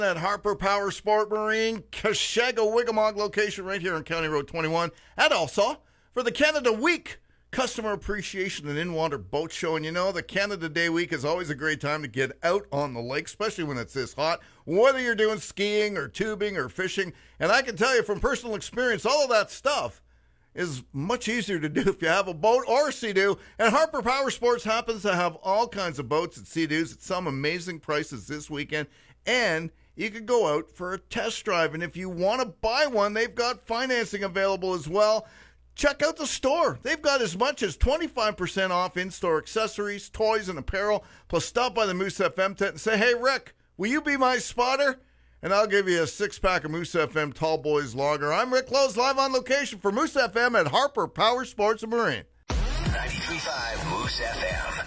At Harper Power Sport Marine, Kashaga-Wigamog location right here on County Road 21. And also for the Canada Week Customer Appreciation and In-Water Boat Show. And you know, the Canada Day Week is always a great time to get out on the lake, especially when it's this hot, whether you're doing skiing or tubing or fishing. And I can tell you from personal experience, all of that stuff is much easier to do if you have a boat or a Sea-Doo. And Harper Power Sports happens to have all kinds of boats and Sea-Doos at some amazing prices this weekend. And you could go out for a test drive. And if you want to buy one, they've got financing available as well. Check out the store. They've got as much as 25% off in-store accessories, toys, and apparel. Plus, stop by the Moose FM tent and say, hey, Rick, will you be my spotter? And I'll give you a six-pack of Moose FM Tall Boys Lager. I'm Rick Lowe's, live on location for Moose FM at Harper Power Sports and Marine. 93.5 Moose FM.